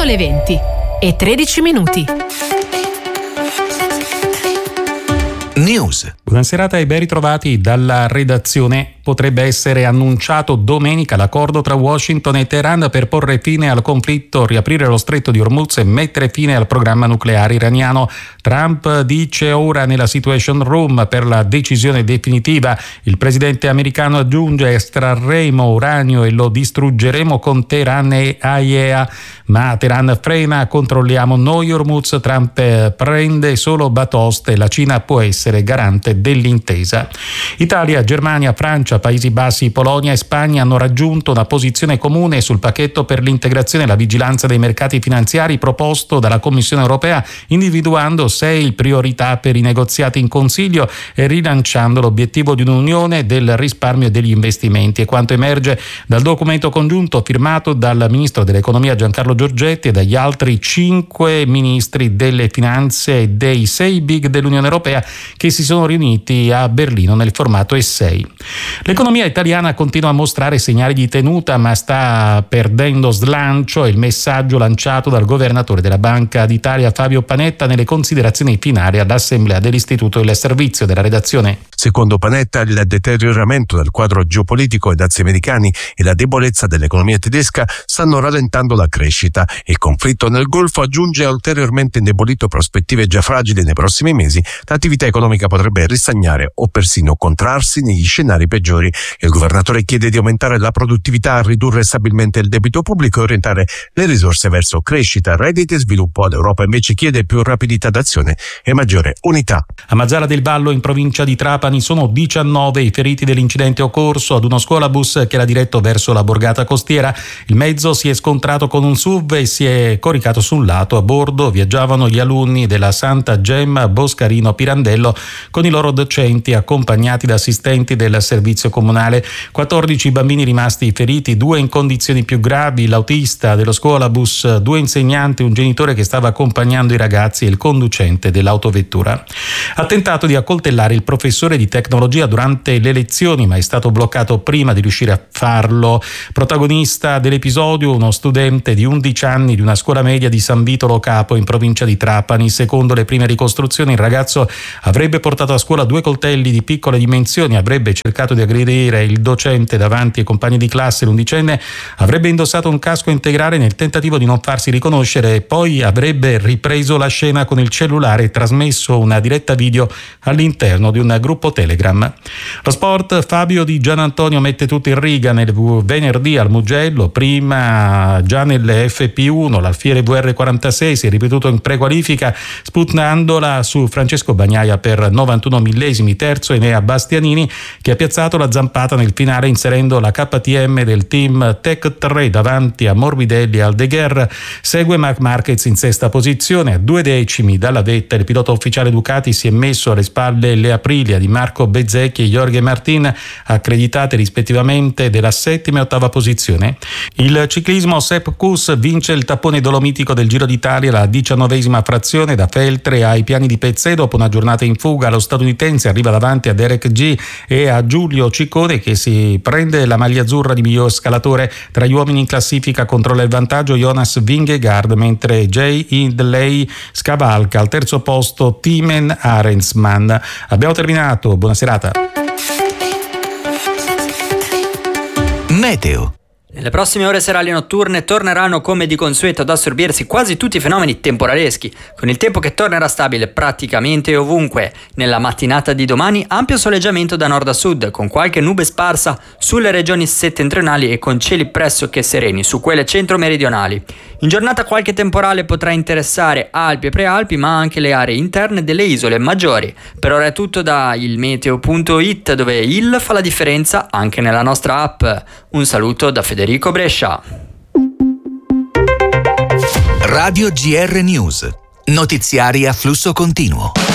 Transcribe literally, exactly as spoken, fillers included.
Sono le venti e tredici minuti. News. Buonasera e ben ritrovati dalla redazione. Potrebbe essere annunciato domenica l'accordo tra Washington e Teheran per porre fine al conflitto, riaprire lo stretto di Hormuz e mettere fine al programma nucleare iraniano. Trump dice ora nella Situation Room per la decisione definitiva. Il presidente americano aggiunge: estrarremo uranio e lo distruggeremo con Teheran e A I E A. Ma Teheran frena, controlliamo noi Hormuz. Trump prende solo batoste, la Cina può essere garante dell'intesa. Italia, Germania, Francia, Paesi Bassi, Polonia e Spagna hanno raggiunto una posizione comune sul pacchetto per l'integrazione e la vigilanza dei mercati finanziari proposto dalla Commissione europea, individuando sei priorità per i negoziati in Consiglio e rilanciando l'obiettivo di un'unione del risparmio e degli investimenti. E quanto emerge dal documento congiunto firmato dal ministro dell'economia Giancarlo Giorgetti e dagli altri cinque ministri delle finanze e dei sei big dell'Unione Europea che si sono riuniti a Berlino nel formato E sei. L'economia italiana continua a mostrare segnali di tenuta, ma sta perdendo slancio, è il messaggio lanciato dal governatore della Banca d'Italia Fabio Panetta nelle considerazioni finali all'Assemblea dell'Istituto del Servizio della Redazione. Secondo Panetta, il deterioramento del quadro geopolitico ai dazi americani e la debolezza dell'economia tedesca stanno rallentando la crescita. Il conflitto nel Golfo aggiunge ulteriormente indebolito prospettive già fragili nei prossimi mesi. L'attività economica potrebbe ristagnare o persino contrarsi negli scenari peggiori. Il governatore chiede di aumentare la produttività, ridurre stabilmente il debito pubblico e orientare le risorse verso crescita, redditi e sviluppo. L'Europa invece chiede più rapidità d'azione e maggiore unità. A Mazara del Vallo, in provincia di Trapani, sono diciannove i feriti dell'incidente occorso ad uno scuolabus che era diretto verso la borgata costiera. Il mezzo si è scontrato con un S U V e si è coricato su un lato. A bordo viaggiavano gli alunni della Santa Gemma Boscarino Pirandello con i loro docenti accompagnati da assistenti del servizio comunale. quattordici bambini rimasti feriti, due in condizioni più gravi, l'autista dello scuolabus, due insegnanti, un genitore che stava accompagnando i ragazzi e il conducente dell'autovettura. Ha tentato di accoltellare il professore di tecnologia durante le lezioni, ma è stato bloccato prima di riuscire a farlo. Protagonista dell'episodio uno studente di undici anni di una scuola media di San Vito Lo Capo in provincia di Trapani. Secondo le prime ricostruzioni il ragazzo avrebbe portato a scuola due coltelli di piccole dimensioni, avrebbe cercato di aggredire il docente davanti ai compagni di classe. L'undicenne avrebbe indossato un casco integrale nel tentativo di non farsi riconoscere e poi avrebbe ripreso la scena con il cellulare e trasmesso una diretta video all'interno di un gruppo Telegram. Lo sport, Fabio Di Gianantonio mette tutto in riga nel venerdì al Mugello, prima già nelle F P uno, l'Alfiere V R quarantasei si è ripetuto in prequalifica sputtandola su Francesco Bagnaia per novantuno millesimi, terzo Enea Bastianini che ha piazzato la zampata nel finale inserendo la K T M del team Tech tre davanti a Morbidelli e Aldeguer. Segue Marc Marquez in sesta posizione a due decimi dalla vetta. Il pilota ufficiale Ducati si è messo alle spalle le Aprilia di Marco Bezzecchi e Jorge Martin, accreditate rispettivamente della settima e ottava posizione. Il ciclismo, Sepp Kuss vince il tappone dolomitico del Giro d'Italia, la diciannovesima frazione da Feltre ai Piani di Pezzè. Dopo una giornata in fuga lo statunitense arriva davanti a Derek G e a Giulio Ciccone che si prende la maglia azzurra di miglior scalatore. Tra gli uomini in classifica controlla il vantaggio Jonas Vingegaard, mentre Jay Hindley scavalca al terzo posto Timen Arensman. Abbiamo terminato, buona serata. Meteo. Nelle prossime ore serali e notturne torneranno come di consueto ad assorbirsi quasi tutti i fenomeni temporaleschi, con il tempo che tornerà stabile praticamente ovunque. Nella mattinata di domani ampio soleggiamento da nord a sud, con qualche nube sparsa sulle regioni settentrionali e con cieli pressoché sereni su quelle centro-meridionali. In giornata qualche temporale potrà interessare Alpi e Prealpi, ma anche le aree interne delle isole maggiori. Per ora è tutto da ilmeteo punto it, dove il fa la differenza anche nella nostra app. Un saluto da Federico Brescia. Radio G R News. Notiziari a flusso continuo.